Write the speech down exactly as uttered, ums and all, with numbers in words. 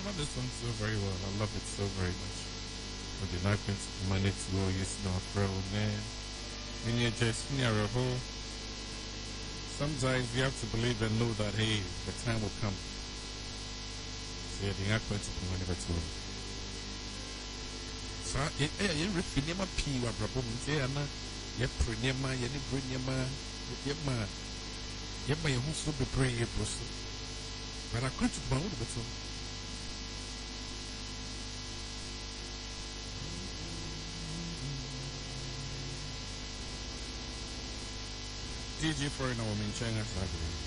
know this one so very well. I love it so very much. But you're not going to manage to go use no throw man. When you're just near a hole, sometimes you have to believe and know that hey, the time will come. So you're not going to come anywhere to it. So you're refilling my pee, what problem is there? You're pretty ma, you're pretty ma, you're ma, you're my whole so be brave, but I can't bound with you. D J for an hour in China,